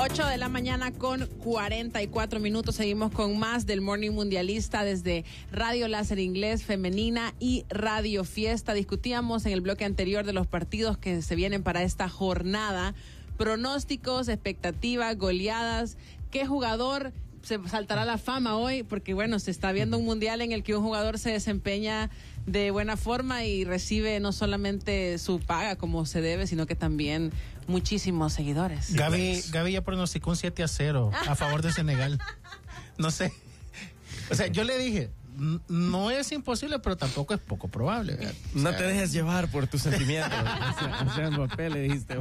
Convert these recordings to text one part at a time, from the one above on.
8 de la mañana con 44 minutos. Seguimos con más del Morning Mundialista desde Radio Láser Inglés Femenina y Radio Fiesta. Discutíamos en el bloque anterior de los partidos que se vienen para esta jornada. Pronósticos, expectativas, goleadas. ¿Qué jugador se saltará la fama hoy? Porque bueno, se está viendo un mundial en el que un jugador se desempeña de buena forma y recibe no solamente su paga como se debe, sino que también muchísimos seguidores. Gaby ya pronosticó un 7-0 a favor de Senegal. No sé. O sea, yo le dije, no es imposible, pero tampoco es poco probable. ¿Verdad? No te dejes llevar por tus sentimientos. O sea, Mbappé le dijiste.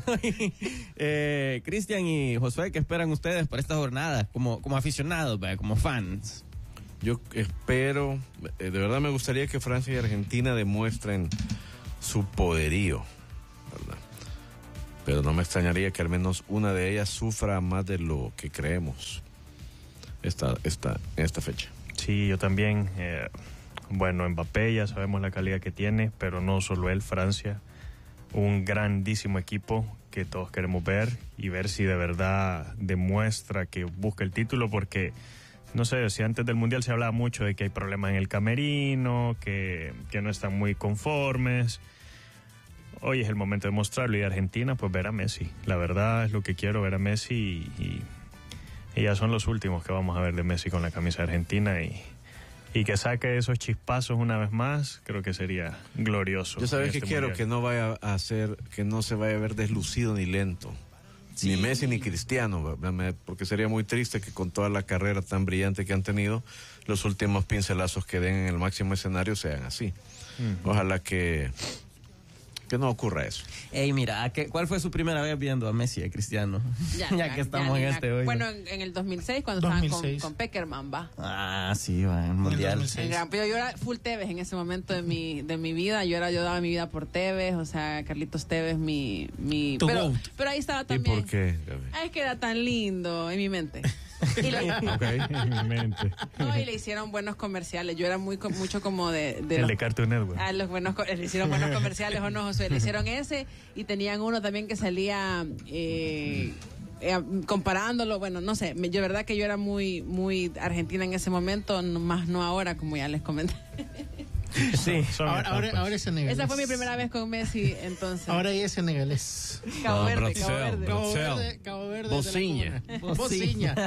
Cristian y Josué, ¿qué esperan ustedes para esta jornada? Como aficionados, como fans. Yo espero, de verdad me gustaría que Francia y Argentina demuestren su poderío, ¿verdad? Pero no me extrañaría que al menos una de ellas sufra más de lo que creemos en esta fecha. Sí, yo también. Bueno, Mbappé ya sabemos la calidad que tiene, pero no solo él, Francia, un grandísimo equipo que todos queremos ver y ver si de verdad demuestra que busca el título, porque no sé, si antes del Mundial se hablaba mucho de que hay problemas en el camerino, que no están muy conformes. Hoy es el momento de mostrarlo, y Argentina, pues ver a Messi. La verdad es lo que quiero, ver a Messi, y ya son los últimos que vamos a ver de Messi con la camisa de Argentina, y que saque esos chispazos una vez más, creo que sería glorioso. Yo sabes que quiero mundial. Que no vaya a hacer, que no se vaya a ver deslucido ni lento. Sí. Ni Messi ni Cristiano, porque sería muy triste que con toda la carrera tan brillante que han tenido, los últimos pincelazos que den en el máximo escenario sean así. Ojalá que no ocurra eso. Ey, mira, ¿cuál fue su primera vez viendo a Messi y a Cristiano? Ya que estamos en este hoy. Bueno, en el 2006, cuando estaban con Peckerman, va. Ah, sí, va, en el Mundial. Yo era full Tevez en ese momento de mi vida. Yo daba mi vida por Tevez, o sea, Carlitos Tevez, pero ahí estaba también. ¿Y por qué? Es que era tan lindo en mi mente. En mi mente. No, y le hicieron buenos comerciales. Yo era mucho como de el de Cartoon Network. Le hicieron buenos comerciales, ¿o no, José? Le hicieron ese, y tenían uno también que salía comparándolo. Bueno, no sé, yo verdad que yo era muy argentina en ese momento, más no ahora, como ya les comenté. Sí, ahora es senegalés. Esa fue mi primera vez con Messi, entonces. Ahora ya es senegalés. Cabo Verde. Bociña.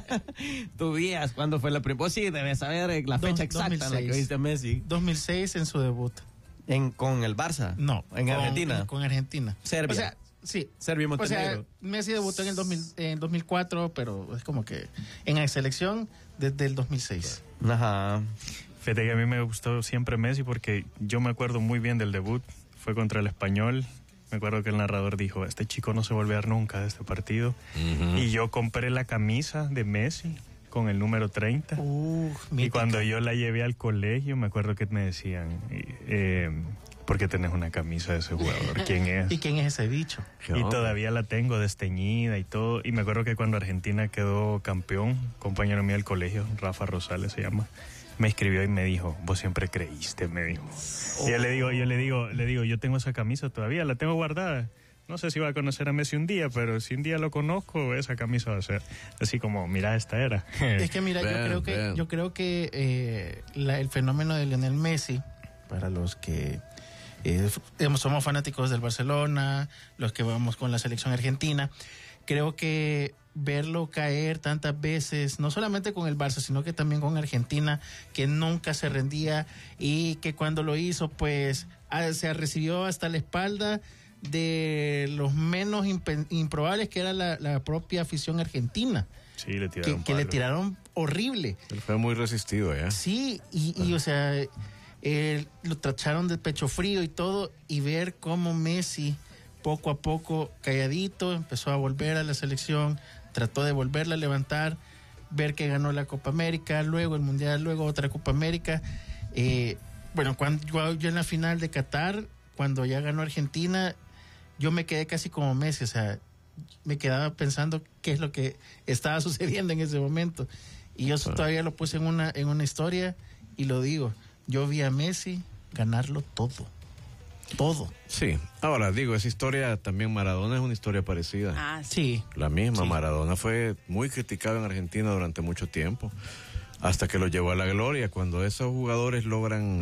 ¿Tú vías cuándo fue la primera? Vos sí debes saber la fecha exacta 2006. En la que viste a Messi. 2006 en su debut. ¿Con el Barça? No. ¿En Argentina? Con Argentina. Serbia. O sea, sí. Serbia y Montenegro. O sea, Messi debutó en 2004, pero es como que en la selección desde el 2006. Ajá. Fíjate que a mí me gustó siempre Messi, porque yo me acuerdo muy bien del debut. Fue contra el Español. Me acuerdo que el narrador dijo, este chico no se vuelve a ver nunca de este partido. Y yo compré la camisa de Messi con el número 30. Y cuando yo la llevé al colegio, me acuerdo que me decían, ¿por qué tenés una camisa de ese jugador? ¿Quién es? ¿Y quién es ese bicho? Y todavía la tengo desteñida y todo. Y me acuerdo que cuando Argentina quedó campeón, compañero mío del colegio, Rafa Rosales se llama, me escribió y me dijo, vos siempre creíste, me dijo. Y yo le digo, yo tengo esa camisa todavía, la tengo guardada. No sé si va a conocer a Messi un día, pero si un día lo conozco, esa camisa va a ser así como, mira, esta era. Es que mira, yo creo que el fenómeno de Lionel Messi, para los que somos fanáticos del Barcelona, los que vamos con la selección argentina, creo que verlo caer tantas veces, no solamente con el Barça, sino que también con Argentina, que nunca se rendía, y que cuando lo hizo, pues se recibió hasta la espalda de los menos improbables, que era la propia afición argentina. Sí, le tiraron que le tiraron horrible. Él fue muy resistido, ¿eh? Sí, y o sea, lo tacharon de pecho frío y todo, y ver cómo Messi poco a poco, calladito, empezó a volver a la selección, trató de volverla a levantar, ver que ganó la Copa América, luego el Mundial, luego otra Copa América. Bueno, cuando yo en la final de Qatar, cuando ya ganó Argentina, yo me quedé casi como Messi, o sea, me quedaba pensando qué es lo que estaba sucediendo en ese momento. Y yo todavía lo puse en una historia y lo digo, yo vi a Messi ganarlo todo. todo. Sí, ahora digo, esa historia también Maradona es una historia parecida. Ah, Sí. La misma, Sí. Maradona fue muy criticado en Argentina durante mucho tiempo, hasta que lo llevó a la gloria. Cuando esos jugadores logran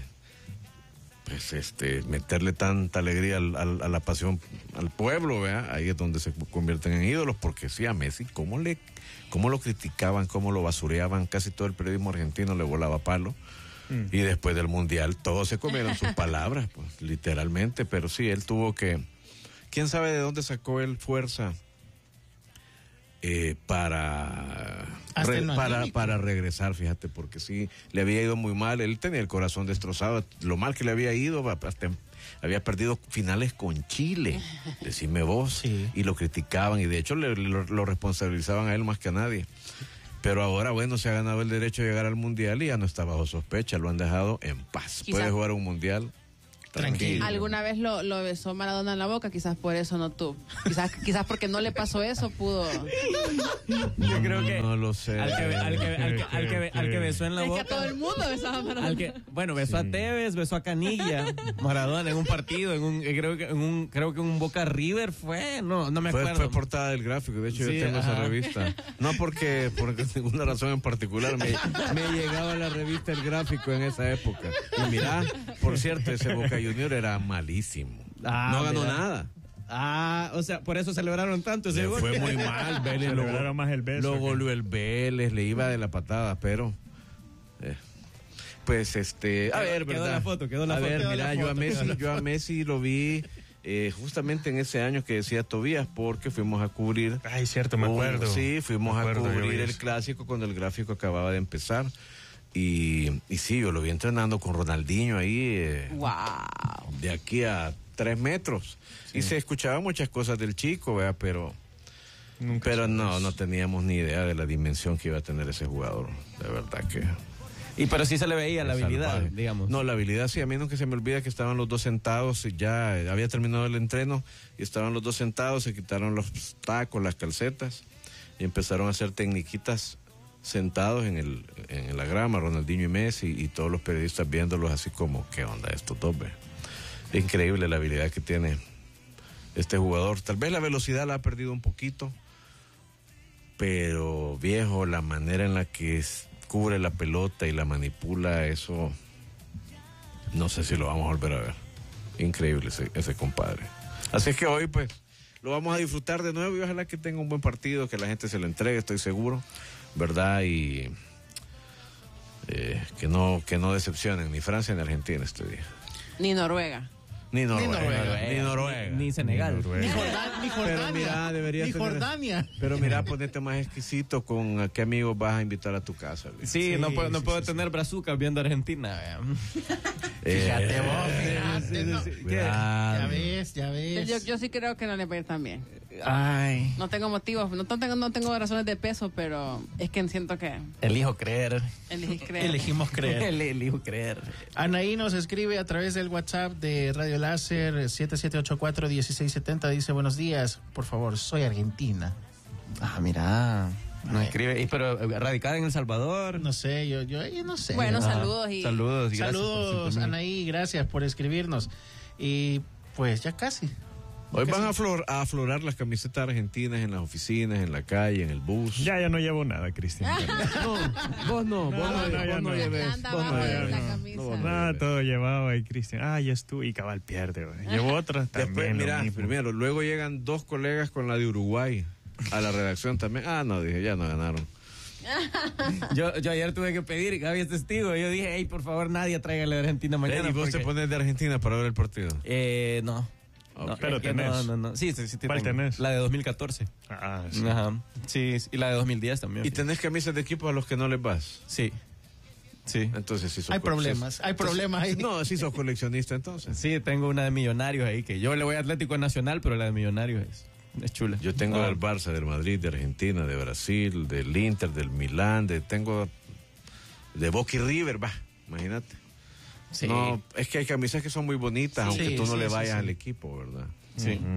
meterle tanta alegría a la pasión al pueblo, ¿verdad? Ahí es donde se convierten en ídolos, porque sí, a Messi, cómo lo criticaban, cómo lo basureaban, casi todo el periodismo argentino le volaba palo. Y después del Mundial todos se comieron sus palabras, pues, literalmente, pero sí, él tuvo que, quién sabe de dónde sacó él fuerza para regresar, fíjate, porque sí, le había ido muy mal, él tenía el corazón destrozado, lo mal que le había ido, hasta había perdido finales con Chile, decime vos, Sí. y lo criticaban, y de hecho lo responsabilizaban a él más que a nadie. Pero ahora, bueno, se ha ganado el derecho de llegar al Mundial y ya no está bajo sospecha, lo han dejado en paz. Quizá- Puede jugar un Mundial tranquilo. Alguna vez lo besó Maradona en la boca, quizás por eso no tuvo. Quizás porque no le pasó eso, pudo. Yo creo que No lo sé. al que besó en la Es que boca. a todo el mundo besaba a Maradona. Bueno, besó a Tevez, besó a Canilla, Maradona en un partido, creo que en un Boca River fue, no me acuerdo. Fue portada del gráfico, de hecho Sí, yo tengo esa ajá. revista. No porque ninguna razón en particular, me llegaba la revista El Gráfico en esa época. Y mira, por cierto, ese Boca Junior era malísimo. No ganó mira. nada. O sea, por eso celebraron tanto ese Le gol. fue muy mal, Vélez Celebraron más el beso lo que- goleó el Vélez, le iba de la patada, pero pues a ver, Quedó ¿verdad? la foto, quedó la a foto. ver, Quedó mira, la foto, yo a Messi lo vi justamente en ese año que decía Tobías, porque fuimos a cubrir. Ay, cierto, me acuerdo. Sí, fuimos Me a acuerdo, yo cubrir vi el eso. clásico cuando el Gráfico acababa de empezar. Y sí, yo lo vi entrenando con Ronaldinho ahí. Wow. De aquí a 3 metros. Y se escuchaban muchas cosas del chico, ¿verdad? Pero no teníamos ni idea de la dimensión que iba a tener ese jugador. De verdad que... Pero sí se le veía la es habilidad, salvaje. digamos. No, la habilidad sí, a mí nunca se me olvida que estaban los dos sentados, y ya había terminado el entreno y estaban los dos sentados, se quitaron los tacos, las calcetas y empezaron a hacer tecniquitas sentados en la grama, Ronaldinho y Messi, y todos los periodistas viéndolos así como, ¿qué onda estos dos? Ve? Es increíble la habilidad que tiene este jugador. Tal vez la velocidad la ha perdido un poquito, pero viejo, la manera en la que cubre la pelota y la manipula, eso no sé si lo vamos a volver a ver. Increíble ese compadre. Así es que hoy pues lo vamos a disfrutar de nuevo y ojalá que tenga un buen partido, que la gente se lo entregue, estoy seguro, ¿verdad? Y que no decepcionen ni Francia ni Argentina este día. Ni Noruega. Ni Noruega. Noruega. Ni Noruega. Ni Senegal. Ni Noruega. Jordania. Pero mira, deberías Ni tener- Jordania. Pero mira, ponete más exquisito con a qué amigos vas a invitar a tu casa. Luis. Sí, Sí, no puedo sí, tener brazucas viendo a Argentina. Fíjate vos, fíjate. No. Cuidado. Ya ves. Yo sí creo que no le va a ir tan bien. Ay, No tengo motivos, no tengo razones de peso, pero es que siento que elijo creer. elegí creer. Elegimos creer. Elijo creer. Anaí nos escribe a través del WhatsApp de Radio Láser 7784-1670. Dice, buenos días, por favor, soy argentina. Mira. Nos escribe. Pero radicada en El Salvador. No sé, yo no sé. Bueno, saludos y Saludos. Y gracias por Saludos, sintonía. Anaí, gracias por escribirnos. Y pues ya casi. Hoy van a aflorar las camisetas argentinas en las oficinas, en la calle, en el bus. Ya no llevo nada, Cristian. Vos no ya no. lleves. anda Vos no abajo de lleves. la no. camisa. Nada, todo llevado ahí, Cristian. Ya estuvo y cabal pierde. Güey. Llevo otra Después, también. lo mira, mismo. primero, luego llegan 2 colegas con la de Uruguay a la redacción también. No, dije, ya no ganaron. Yo ayer tuve que pedir, Gaby es testigo. Yo dije, hey, por favor, nadie traiga la de Argentina mañana. ¿Y vos te porque- pones de Argentina para ver el partido? No. Ok. No, Pero es que tenés. No. Sí. ¿Cuál tengo. tenés? La de 2014. Sí. Ajá. Sí, y la de 2010 también. ¿Y tenés camisas de equipos a los que no les vas? Sí. Entonces sí sos Hay problemas ahí. No, sí sos coleccionista entonces. Sí, tengo una de Millonarios ahí, que yo le voy a Atlético Nacional, pero la de Millonarios es chula. Yo tengo del Barça, del Madrid, de Argentina, de Brasil, del Inter, del Milán, tengo de Boca y River, imagínate. Sí. No, es que hay camisas que son muy bonitas, aunque Sí, tú no sí, le sí, vayas sí. al equipo, ¿verdad? Sí.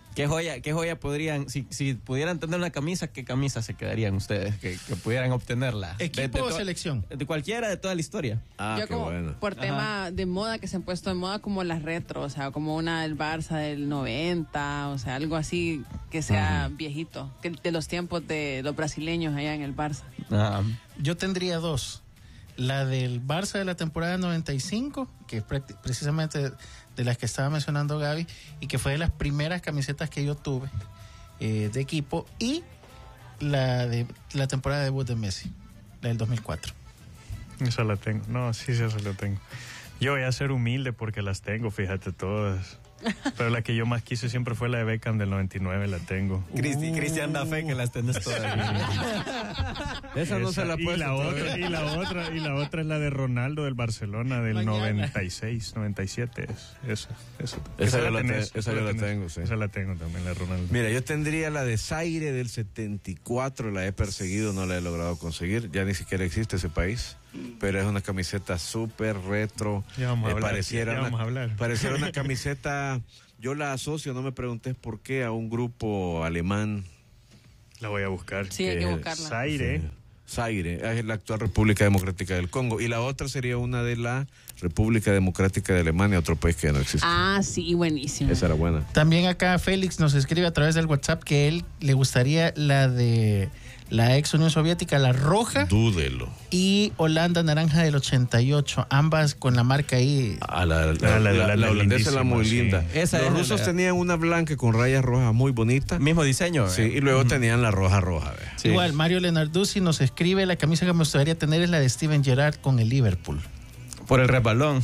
¿Qué joya podrían, si pudieran tener una camisa, qué camisa se quedarían ustedes que pudieran obtenerla? ¿Equipo o selección? De cualquiera, de toda la historia. Yo qué como bueno. por tema de moda que se han puesto de moda como las retro, o sea, como una del Barça del 90, o sea, algo así que sea viejito, que de los tiempos de los brasileños allá en el Barça. Ajá. Yo tendría dos. La del Barça de la temporada 95, que es precisamente de las que estaba mencionando Gaby, y que fue de las primeras camisetas que yo tuve de equipo, y la de la temporada de debut de Messi, la del 2004. Esa la tengo. No, sí, esa la tengo. Yo voy a ser humilde porque las tengo, fíjate, todas. Pero la que yo más quise siempre fue la de Beckham del 99, la tengo. Cristian da fe que las tenés todas. Esa no se la y puedo. la otra es la de Ronaldo del Barcelona del Mañana. 96, 97. Esa Esa la yo tenés, esa yo la tenés. tengo, sí. Esa la tengo también, la de Ronaldo. Mira, yo tendría la de Zaire del 74, la he perseguido, no la he logrado conseguir, ya ni siquiera existe ese país, pero es una camiseta súper retro. Ya vamos a hablar, pareciera ya vamos a hablar. pareciera una camiseta, yo la asocio, no me preguntes por qué, a un grupo alemán. La voy a buscar. Sí, hay que buscarla. Zaire. Zaire, es la actual República Democrática del Congo, y la otra sería una de la República Democrática de Alemania, otro país que ya no existe. Ah, sí, buenísimo. Esa era buena. También acá Félix nos escribe a través del WhatsApp que él le gustaría la de la ex Unión Soviética, la roja, Dúdelo. y Holanda naranja del 88, ambas con la marca ahí. La holandesa era muy linda. sí. Esa Los es rusos la- tenían una blanca con rayas rojas muy bonita. Mismo diseño. Sí, y luego tenían la roja. ¿Ve? Sí. Igual, Mario Lenarduzzi nos escribe, la camisa que me gustaría tener es la de Steven Gerrard con el Liverpool. Por el resbalón.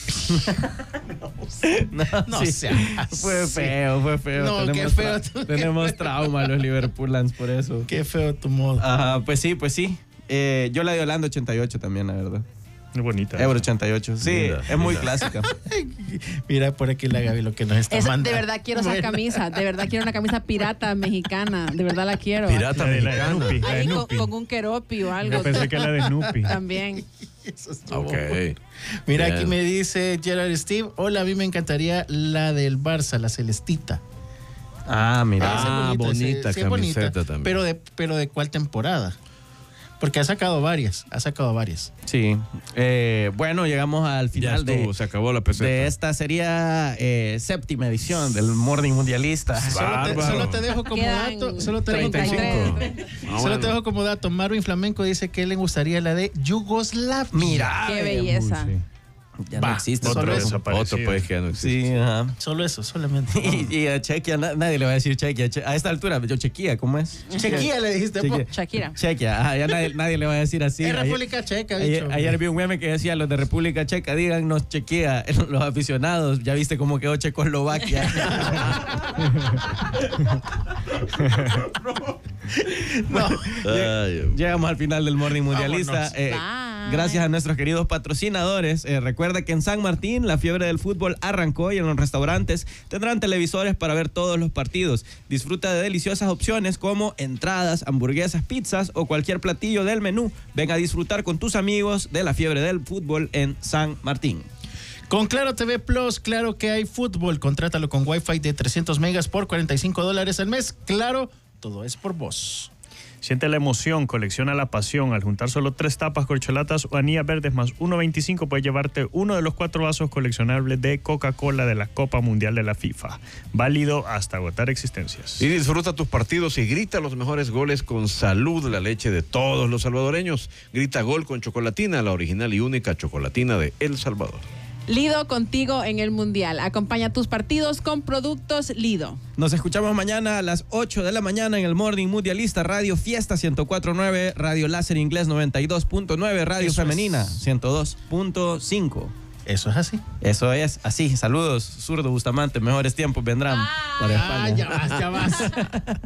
No sí. seas Fue feo. No, qué feo tú. Tenemos trauma los Liverpoolans por eso. Qué feo tu modo. Ajá, pues sí. Yo la de Holanda 88 también, la verdad. Es bonita. Euro 88. Sí, Linda, es muy linda. clásica. Mira por aquí la Gaby lo que nos está De mandando. verdad quiero esa Bueno. camisa, de verdad quiero una camisa pirata mexicana, de verdad la quiero. Pirata La de mexicana. Snoopy. La de Ahí Snoopy. con un keropi o algo. Yo pensé que la de Snoopy. También. Eso estuvo Ok. bueno. Mira, Bien. aquí me dice Gerard Steve, hola, a mí me encantaría la del Barça, la celestita. Ah, mira. Ah, Esa es bonita sí es camiseta también. Pero de cuál temporada? Porque ha sacado varias. Sí. Bueno, llegamos al Ya final estuvo, se acabó la peseta. de esta sería séptima edición del Morning Mundialista. Solo te dejo como Quedan dato. Solo te dejo 35. como, solo te dejo como dato. Marvin Flamenco dice que le gustaría la de Yugoslavia. Mira. Qué belleza. Uy, sí. Ya no existe. Otro solo eso. desaparecido. Otro país que ya no existe. Sí, ajá. Solo eso, solamente. Y a Chequia, nadie le va a decir Chequia. A esta altura, yo Chequia, ¿cómo es? Chequia le dijiste. po. Chequia. Shakira. Chequia, ajá, ya nadie le va a decir así. Es Ayer- República Checa, bicho. Ayer vi un meme que decía, los de República Checa, díganos Chequia, los aficionados, ya viste cómo quedó Checoslovaquia. No. Llegamos al final del Morning Mundialista. Bye. Gracias a nuestros queridos patrocinadores. Recuerda que en San Martín la fiebre del fútbol arrancó y en los restaurantes tendrán televisores para ver todos los partidos. Disfruta de deliciosas opciones como entradas, hamburguesas, pizzas o cualquier platillo del menú. Ven a disfrutar con tus amigos de la fiebre del fútbol en San Martín. Con Claro TV Plus, claro que hay fútbol. Contrátalo con Wi-Fi de 300 megas por $45 al mes. Claro, todo es por vos. Siente la emoción, colecciona la pasión. Al juntar solo 3 tapas, corcholatas o anillas verdes más 1.25 puedes llevarte uno de los 4 vasos coleccionables de Coca-Cola de la Copa Mundial de la FIFA. Válido hasta agotar existencias. Y disfruta tus partidos y grita los mejores goles con Salud, la leche de todos los salvadoreños. Grita gol con Chocolatina, la original y única chocolatina de El Salvador. Lido contigo en el Mundial. Acompaña tus partidos con productos Lido. Nos escuchamos mañana a las 8 de la mañana en el Morning Mundialista, Radio Fiesta 104.9, Radio Láser Inglés 92.9, Radio Eso Femenina es. 102.5. Eso es así. Eso es así. Saludos, Zurdo Bustamante. Mejores tiempos vendrán para España. Ya vas.